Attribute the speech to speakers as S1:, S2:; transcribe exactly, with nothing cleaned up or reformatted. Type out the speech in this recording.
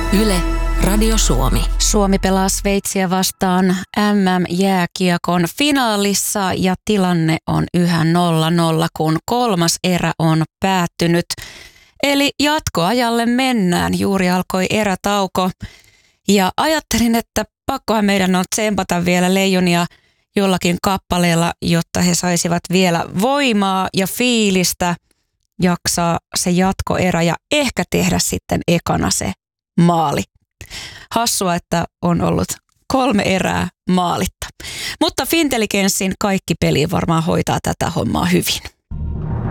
S1: Yle, Radio Suomi.
S2: Suomi pelaa Sveitsiä vastaan M M-jääkiekon finaalissa ja tilanne on yhä nolla nolla, kun kolmas erä on päättynyt. Eli jatkoajalle mennään. Juuri alkoi erätauko ja ajattelin, että pakkohan meidän on tsempata vielä Leijonia jollakin kappaleella, jotta he saisivat vielä voimaa ja fiilistä jaksaa se jatkoerä ja ehkä tehdä sitten ekana se maali. Hassua, että on ollut kolme erää maalitta. Mutta Fintelligenssin kaikki peli varmaan hoitaa tätä hommaa hyvin.